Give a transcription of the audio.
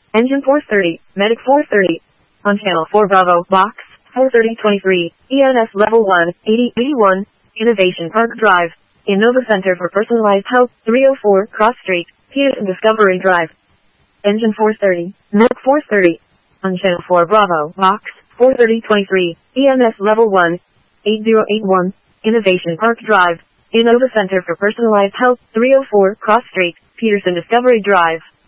Engine 430, Medic 430. On channel 4 Bravo, box 43023, ENS level 1, 8081, Innovation Park Drive. Innova Center for Personalized Health, 304 Cross Street, Peterson Discovery Drive. Engine 430, Medic 430. On channel 4 Bravo, box 43023, ENS level 1, 8081, Innovation Park Drive. Innova Center for Personalized Health, 304 Cross Street, Peterson Discovery Drive.